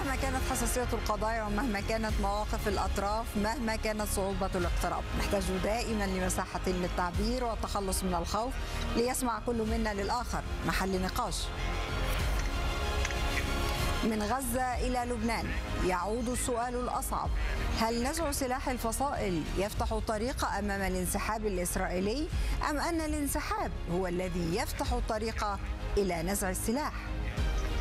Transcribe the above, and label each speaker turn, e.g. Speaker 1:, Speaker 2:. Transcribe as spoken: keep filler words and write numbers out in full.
Speaker 1: مهما كانت حساسية القضايا ومهما كانت مواقف الأطراف، مهما كانت صعوبة الاقتراب، نحتاج دائما لمساحة للتعبير والتخلص من الخوف ليسمع كل منا للآخر، محل نقاش. من غزة إلى لبنان يعود السؤال الأصعب: هل نزع سلاح الفصائل يفتح الطريق أمام الانسحاب الإسرائيلي، أم أن الانسحاب هو الذي يفتح الطريق إلى نزع السلاح؟